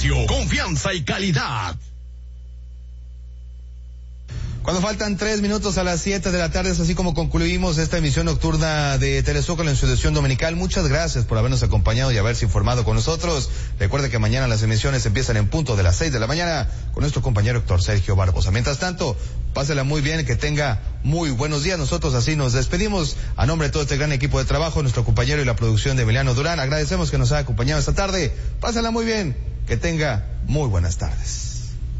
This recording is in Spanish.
Confianza y calidad. Cuando faltan 3 minutos a las 7 de la tarde, es así como concluimos esta emisión nocturna de Telezócalo en su edición dominical. Muchas gracias por habernos acompañado y haberse informado con nosotros. Recuerde que mañana las emisiones empiezan en punto de las 6 de la mañana con nuestro compañero Héctor Sergio Barbosa. Mientras tanto, pásela muy bien, que tenga muy buenos días. Nosotros así nos despedimos. A nombre de todo este gran equipo de trabajo, nuestro compañero y la producción de Emiliano Durán, agradecemos que nos haya acompañado esta tarde. Pásela muy bien, que tenga muy buenas tardes.